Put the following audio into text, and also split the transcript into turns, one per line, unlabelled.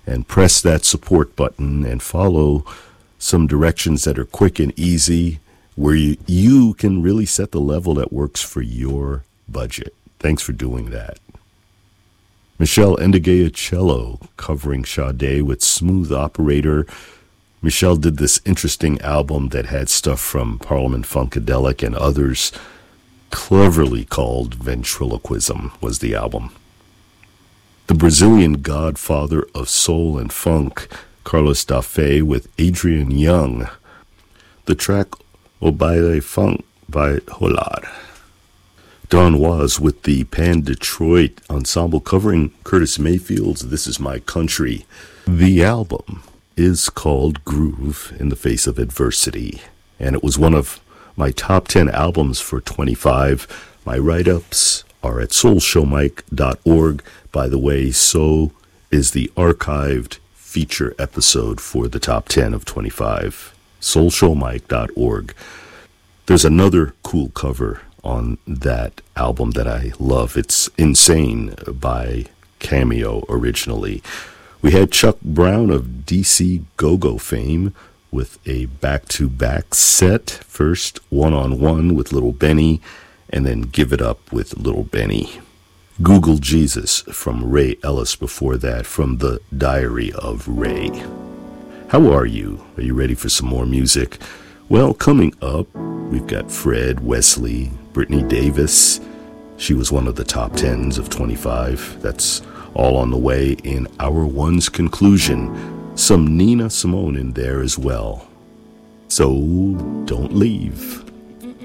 and press that support button and follow some directions that are quick and easy, where you can really set the level that works for your budget. Thanks for doing that. Michelle Ndegeocello covering Sade with Smooth Operator. Michelle did this interesting album that had stuff from Parliament Funkadelic and others, cleverly called Ventriloquism was the album. The Brazilian godfather of soul and funk, Carlos da Fe with Adrian Young. The track O Baile Funk by Rolar. Don Was with the Pan Detroit Ensemble covering Curtis Mayfield's This Is My Country. The album is called Groove in the Face of Adversity, and it was one of my top 10 albums for 25. My write-ups are at soulshowmike.org. By the way, so is the archived feature episode for the top 10 of 25. soulshowmike.org. There's another cool cover on that album that I love. It's Insane by Cameo originally. We had Chuck Brown of DC Go-Go fame with a back-to-back set. First, One-on-One with Little Benny, and then Give It Up with Little Benny. Google Jesus from Ray Ellis before that, from the Diary of Ray. How are you? Are you ready for some more music? Well, coming up, we've got Fred Wesley, Brittany Davis. She was one of the top 10s of 25. That's all on the way in Hour One's conclusion. Some Nina Simone in there as well. So don't leave.